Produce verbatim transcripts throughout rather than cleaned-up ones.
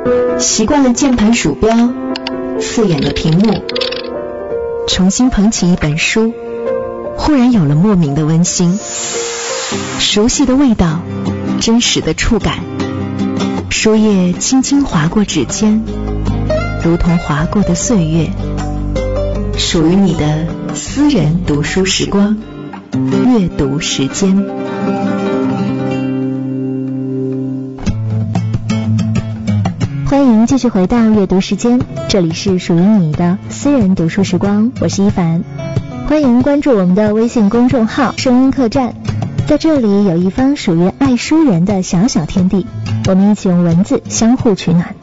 习惯了键盘鼠标，刺眼的屏幕，重新捧起一本书，忽然有了莫名的温馨，熟悉的味道，真实的触感，书页轻轻划过指尖，如同划过的岁月，属于你的私人读书时光，阅读时间。 欢迎继续回到阅读时间，这里是属于你的私人读书时光，我是一凡。欢迎关注我们的微信公众号声音客栈，在这里有一方属于爱书人的小小天地，我们一起用文字相互取暖。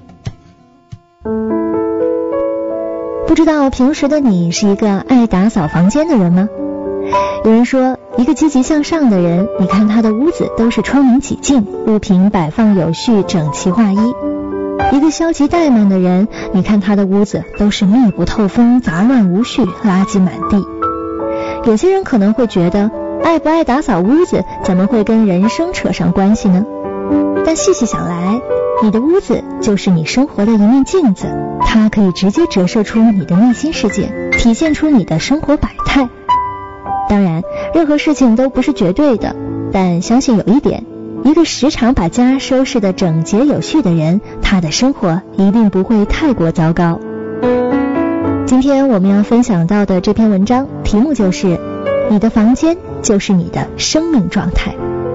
不知道平时的你是一个爱打扫房间的人吗？有人说，一个积极向上的人，你看他的屋子都是窗明几净，物品摆放有序，整齐划一。一个消极怠慢的人，你看他的屋子都是密不透风，杂乱无序，垃圾满地。有些人可能会觉得，爱不爱打扫屋子怎么会跟人生扯上关系呢？但细细想来，你的屋子就是你生活的一面镜子，它可以直接折射出你的内心世界，体现出你的生活百态。当然，任何事情都不是绝对的，但相信有一点，一个时常把家收拾得整洁有序的人，他的生活一定不会太过糟糕。今天我们要分享到的这篇文章题目就是你的房间就是你的生命状态。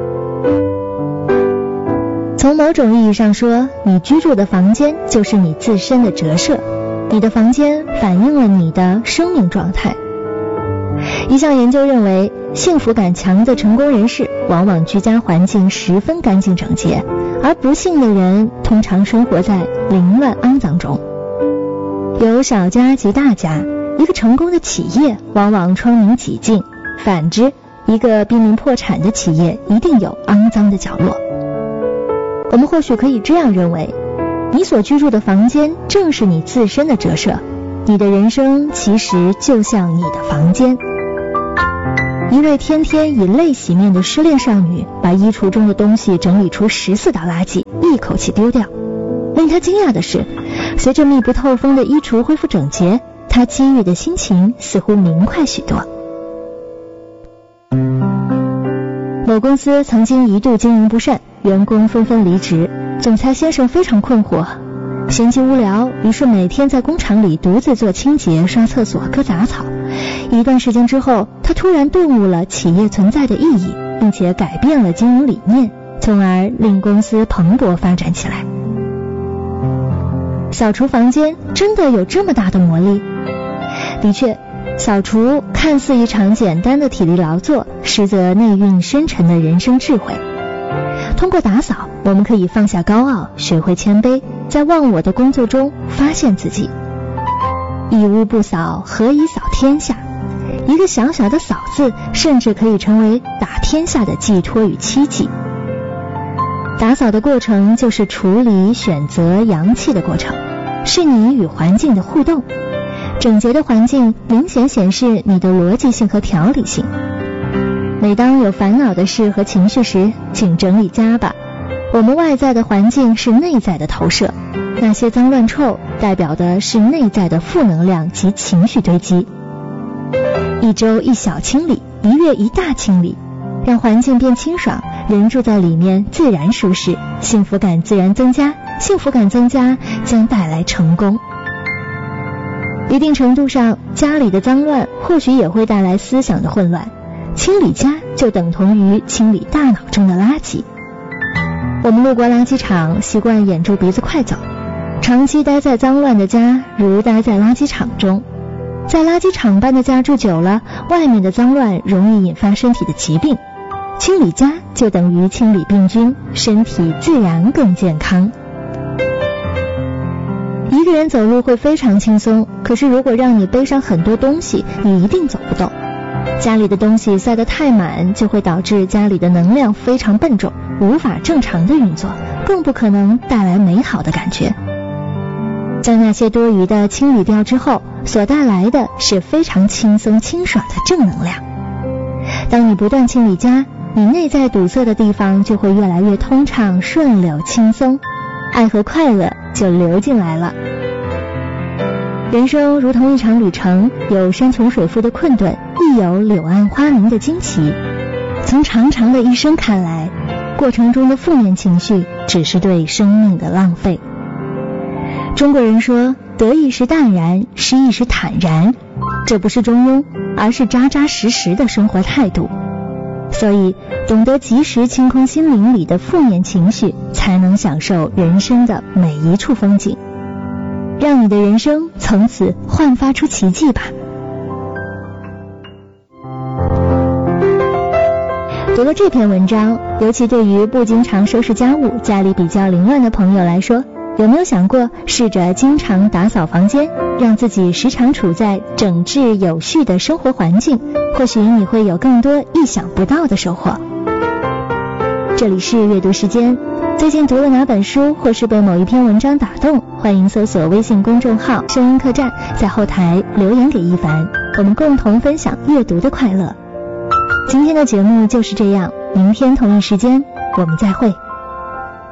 从某种意义上说，你居住的房间就是你自身的折射，你的房间反映了你的生命状态。一项研究认为，幸福感强的成功人士往往居家环境十分干净整洁，而不幸的人通常生活在凌乱肮脏中。有小家及大家，一个成功的企业往往窗明几净，反之，一个濒临破产的企业一定有肮脏的角落。我们或许可以这样认为，你所居住的房间正是你自身的折射，你的人生其实就像你的房间。一位天天以泪洗面的失恋少女，把衣橱中的东西整理出十四袋垃圾，一口气丢掉。令她惊讶的是，随着密不透风的衣橱恢复整洁，她机遇的心情似乎明快许多。某公司曾经一度经营不善，员工纷纷离职，总裁先生非常困惑，闲极无聊，于是每天在工厂里独自做清洁、刷厕所、割杂草。一段时间之后，他突然顿悟了企业存在的意义，并且改变了经营理念，从而令公司蓬勃发展起来。扫除房间真的有这么大的魔力？的确，扫除看似一场简单的体力劳作，实则内蕴深沉的人生智慧。通过打扫，我们可以放下高傲，学会谦卑，在忘我的工作中发现自己。一屋不扫，何以扫天下？一个小小的扫字，甚至可以成为打天下的寄托与期冀。打扫的过程就是处理、选择、扬弃的过程，是你与环境的互动。整洁的环境明显显示你的逻辑性和条理性。每当有烦恼的事和情绪时，请整理家吧。我们外在的环境是内在的投射，那些脏乱臭代表的是内在的负能量及情绪堆积。一周一小清理，一月一大清理，让环境变清爽，人住在里面自然舒适，幸福感自然增加，幸福感增加将带来成功。一定程度上，家里的脏乱或许也会带来思想的混乱，清理家就等同于清理大脑中的垃圾。我们路过垃圾场，习惯掩住鼻子快走，长期待在脏乱的家，如待在垃圾场中。在垃圾场般的家住久了，外面的脏乱容易引发身体的疾病，清理家就等于清理病菌，身体自然更健康。一个人走路会非常轻松，可是如果让你背上很多东西，你一定走不动。家里的东西塞得太满，就会导致家里的能量非常笨重，无法正常的运作，更不可能带来美好的感觉。将那些多余的清理掉之后，所带来的是非常轻松清爽的正能量。当你不断清理家，你内在堵塞的地方就会越来越通畅、顺流、轻松。 爱和快乐就流进来了。人生如同一场旅程，有山穷水复的困顿，亦有柳暗花明的惊奇。从长长的一生看来，过程中的负面情绪只是对生命的浪费。中国人说，得意时淡然，失意时坦然，这不是中庸，而是扎扎实实的生活态度。所以懂得及时清空心灵里的负面情绪，才能享受人生的每一处风景，让你的人生从此焕发出奇迹吧。读了这篇文章，尤其对于不经常收拾家务、家里比较凌乱的朋友来说，有没有想过试着经常打扫房间，让自己时常处在整治有序的生活环境，或许你会有更多意想不到的收获。这里是阅读时间，最近读了哪本书，或是被某一篇文章打动，欢迎搜索微信公众号声音客栈，在后台留言给一凡，我们共同分享阅读的快乐。今天的节目就是这样，明天同一时间我们再会。